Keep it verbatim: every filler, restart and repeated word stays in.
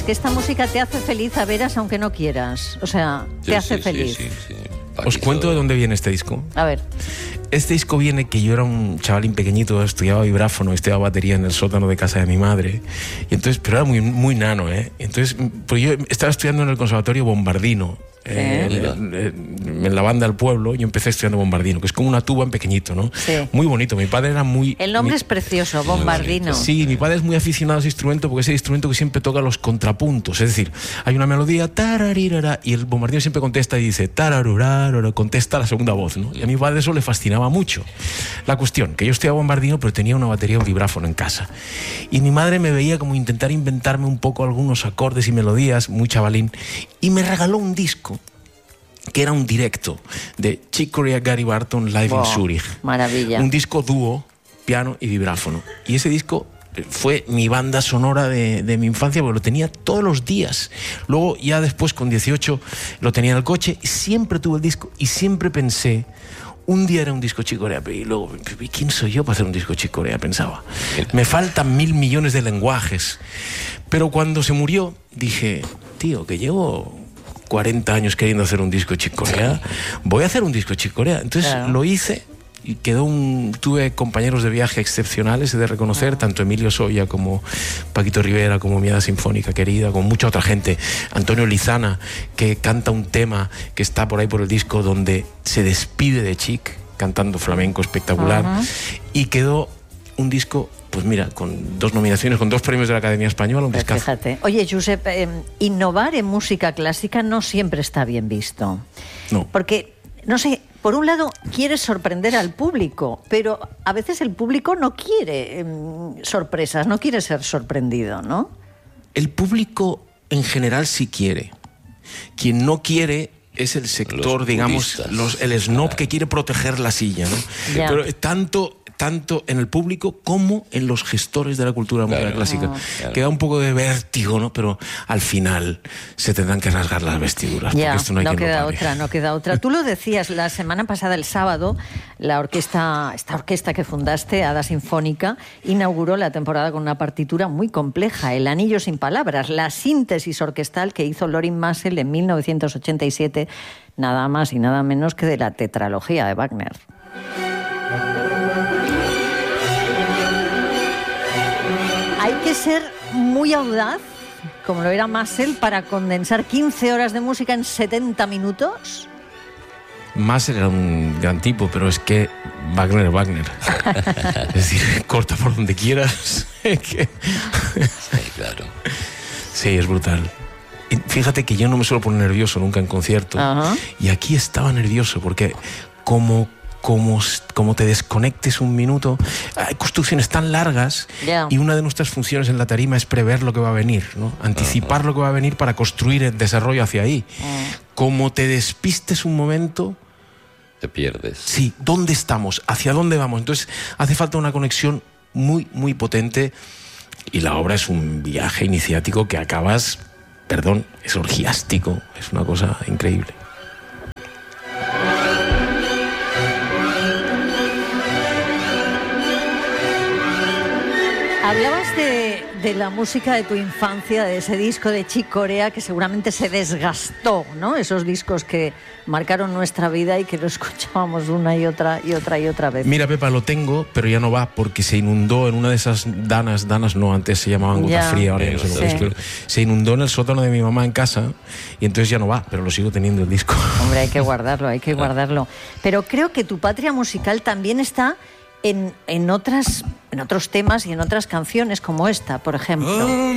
que esta música te hace feliz a veras aunque no quieras. O sea, te Sí, hace sí, feliz. sí, sí, sí. Os cuento de dónde viene este disco. A ver. Este disco viene que yo era un chavalín pequeñito, estudiaba vibráfono, estudiaba batería en el sótano de casa de mi madre. Y entonces, pero era muy, muy nano, ¿eh? Entonces, pues yo estaba estudiando en el Conservatorio Bombardino. Eh, en, en la banda del pueblo. Yo empecé estudiando bombardino, que es como una tuba en pequeñito, ¿no? Sí. Muy bonito. Mi padre era muy... El nombre mi, es precioso, bombardino. Sí, mi padre es muy aficionado a ese instrumento porque es el instrumento que siempre toca los contrapuntos. Es decir, hay una melodía tararirara, y el bombardino siempre contesta y dice tararurara, contesta la segunda voz, ¿no? Y a mi padre eso le fascinaba mucho. La cuestión, que yo estudiaba bombardino, pero tenía una batería, un vibráfono en casa. Y mi madre me veía como intentar inventarme un poco algunos acordes y melodías, muy chavalín, y me regaló un disco que era un directo de Chick Corea, Gary Barton, Live Wow, in Zurich. Maravilla. Un disco dúo, piano y vibráfono. Y ese disco fue mi banda sonora de, de mi infancia, porque lo tenía todos los días. Luego, ya después, con dieciocho, lo tenía en el coche. Siempre tuve el disco y siempre pensé, un día era un disco Chick Corea, y luego, ¿quién soy yo para hacer un disco Chick Corea? Pensaba. Me faltan mil millones de lenguajes. Pero cuando se murió, dije, tío, que llevo cuarenta años queriendo hacer un disco Chick Corea, voy a hacer un disco Chick Corea. Entonces claro. Lo hice y quedó un... Tuve compañeros de viaje excepcionales, he de reconocer, uh-huh. tanto Emilio Soya como Paquito Rivera, como mi hada sinfónica querida, con mucha otra gente. Antonio Lizana, que canta un tema que está por ahí por el disco donde se despide de Chick, cantando flamenco espectacular, uh-huh. y quedó un disco... Pues mira, con dos nominaciones, con dos premios de la Academia Española, un discazo. Fíjate. Oye, Josep, eh, innovar en música clásica no siempre está bien visto. No. Porque, no sé, por un lado quieres sorprender al público, pero a veces el público no quiere eh, sorpresas, no quiere ser sorprendido, ¿no? El público en general sí quiere. Quien no quiere es el sector, los digamos, los, el snob que quiere proteger la silla, ¿no? Ya. Pero tanto... tanto en el público como en los gestores de la cultura claro, musical clásica. No, claro. Queda un poco de vértigo, ¿no? Pero al final se tendrán que rasgar las vestiduras. Ya, porque esto no hay no quien queda lo pare. otra, no queda otra. Tú lo decías la semana pasada, el sábado, la orquesta, esta orquesta que fundaste, Hada Sinfónica, inauguró la temporada con una partitura muy compleja, El Anillo sin palabras, la síntesis orquestal que hizo Lorin Maazel en mil novecientos ochenta y siete, nada más y nada menos que de la tetralogía de Wagner. Hay que ser muy audaz, como lo era Maazel, para condensar quince horas de música en setenta minutos. Maazel era un gran tipo, pero es que Wagner es Wagner. Es decir, corta por donde quieras. que... Sí, claro. Sí, es brutal. Y fíjate que yo no me suelo poner nervioso nunca en concierto. Uh-huh. Y aquí estaba nervioso porque como... Como, como te desconectes un minuto, hay construcciones tan largas yeah. y una de nuestras funciones en la tarima es prever lo que va a venir, ¿no? Anticipar uh-huh. lo que va a venir para construir el desarrollo hacia ahí. Uh-huh. Como te despistes un momento, te pierdes. Sí, ¿dónde estamos? ¿Hacia dónde vamos? Entonces hace falta una conexión muy, muy potente y la obra es un viaje iniciático que acabas, perdón, es orgiástico, es una cosa increíble. Hablabas de, de la música de tu infancia, de ese disco de Chick Corea que seguramente se desgastó, ¿no? Esos discos que marcaron nuestra vida y que lo escuchábamos una y otra y otra y otra vez. Mira, Pepa, lo tengo, pero ya no va porque se inundó en una de esas danas, danas no, antes se llamaban gota ya. fría, ahora ya no sé lo que es, pero se inundó en el sótano de mi mamá en casa y entonces ya no va, pero lo sigo teniendo el disco. Hombre, hay que guardarlo, hay que guardarlo. Pero creo que tu patria musical también está En, en, otras, en otros temas y en otras canciones como esta, por ejemplo.